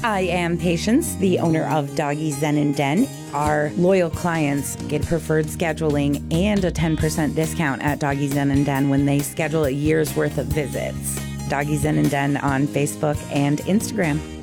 I am Patience, the owner of Doggy Zen and Den. Our loyal clients get preferred scheduling and a 10% discount at Doggy Zen and Den when they schedule a year's worth of visits. Doggy Zen and Den on Facebook and Instagram.